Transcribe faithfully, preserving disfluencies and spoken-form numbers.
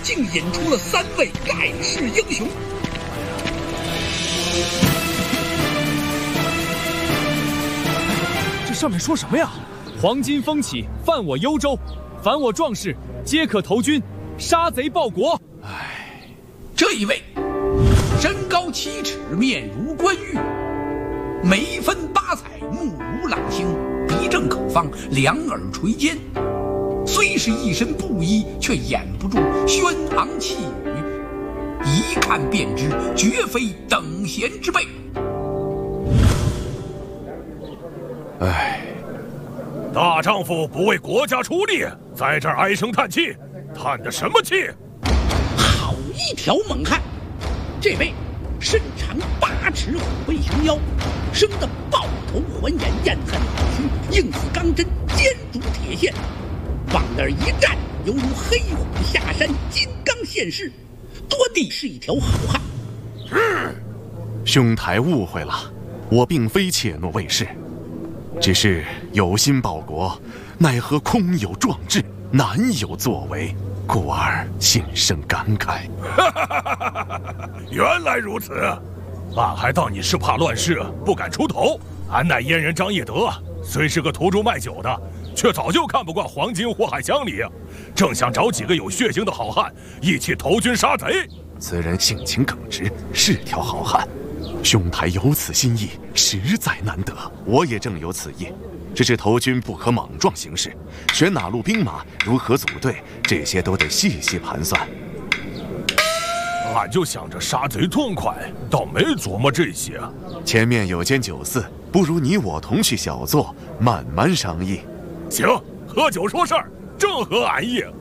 竟引出了三位盖世英雄。 这上面说什么呀？黄金风起，犯我幽州，凡我壮士皆可投军，杀贼报国。 唉，这一位身高七尺，面如冠玉，眉分八彩，目如朗星，鼻正口方，两耳垂肩。虽是一身布衣，却掩不住轩昂气宇，一看便知绝非等闲之辈。 唉， 大丈夫不为国家出力，在这儿唉声叹气，叹的什么气？ 好一条猛汉！这位身长八尺，虎背熊腰，生得豹头环眼，燕汉虎须，硬似钢针，坚如铁线。往那儿一站，犹如黑虎下山，金刚现世，多地是一条好汉。 嗯，兄台误会了，我并非怯懦卫士，只是有心报国，奈何空有壮志，难有作为，故而心生感慨。 原来如此，俺还当你是怕乱世，不敢出头。俺乃阉人张翼德，虽是个屠猪卖酒的，却早就看不惯黄金祸害乡里，正想找几个有血性的好汉一起投军杀贼。 此人性情耿直，是条好汉。兄台有此心意，实在难得。我也正有此意，只是投军不可莽撞行事，选哪路兵马，如何组队，这些都得细细盘算。 俺就想着杀贼痛快，倒没琢磨这些。 前面有间酒肆，不如你我同去小坐，慢慢商议。 行，喝酒说事儿，正合俺意。